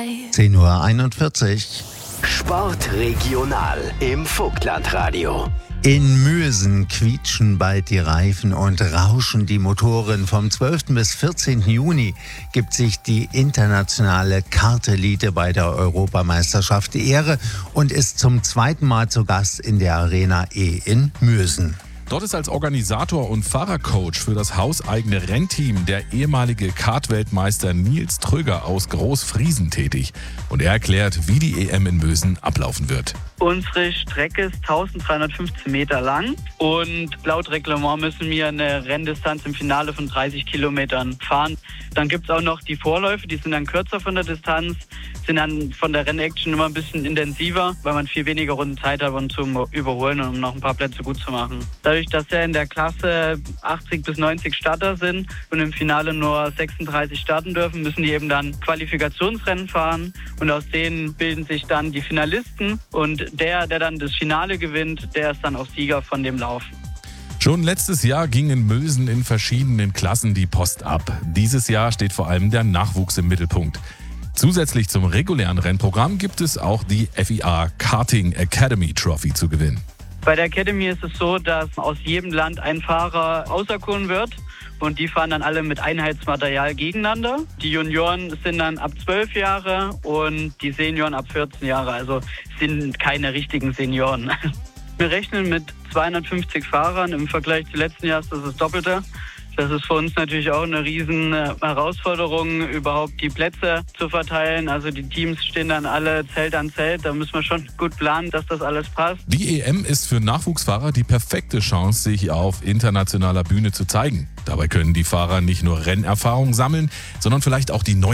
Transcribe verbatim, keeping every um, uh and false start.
drei. zehn Uhr einundvierzig. Sportregional im Vogtlandradio. In Müsen quietschen bald die Reifen und rauschen die Motoren. Vom zwölften bis vierzehnten Juni gibt sich die internationale Kartelite bei der Europameisterschaft die Ehre und ist zum zweiten Mal zu Gast in der Arena E in Müsen. Dort ist als Organisator und Fahrercoach für das hauseigene Rennteam der ehemalige Kart-Weltmeister Nils Tröger aus Großfriesen tätig. Und er erklärt, wie die E M in Mösen ablaufen wird. Unsere Strecke ist dreizehnhundertfünfzehn Meter lang und laut Reglement müssen wir eine Renndistanz im Finale von dreißig Kilometern fahren. Dann gibt es auch noch die Vorläufe, die sind dann kürzer von der Distanz, sind dann von der Rennaction immer ein bisschen intensiver, weil man viel weniger Runden Zeit hat, um zu überholen und um noch ein paar Plätze gut zu machen. Dadurch, dass ja in der Klasse achtzig bis neunzig Starter sind und im Finale nur sechsunddreißig starten dürfen, müssen die eben dann Qualifikationsrennen fahren und aus denen bilden sich dann die Finalisten und der, der dann das Finale gewinnt, der ist dann auch Sieger von dem Lauf. Schon letztes Jahr ging in Mösen in verschiedenen Klassen die Post ab. Dieses Jahr steht vor allem der Nachwuchs im Mittelpunkt. Zusätzlich zum regulären Rennprogramm gibt es auch die F I A Karting Academy Trophy zu gewinnen. Bei der Academy ist es so, dass aus jedem Land ein Fahrer auserkoren wird und die fahren dann alle mit Einheitsmaterial gegeneinander. Die Junioren sind dann ab zwölf Jahre und die Senioren ab vierzehn Jahre, also sind keine richtigen Senioren. Wir rechnen mit zweihundertfünfzig Fahrern, im Vergleich zu letzten Jahr ist das das Doppelte. Das ist für uns natürlich auch eine riesen Herausforderung, überhaupt die Plätze zu verteilen. Also die Teams stehen dann alle Zelt an Zelt. Da müssen wir schon gut planen, dass das alles passt. Die E M ist für Nachwuchsfahrer die perfekte Chance, sich auf internationaler Bühne zu zeigen. Dabei können die Fahrer nicht nur Rennerfahrung sammeln, sondern vielleicht auch die neue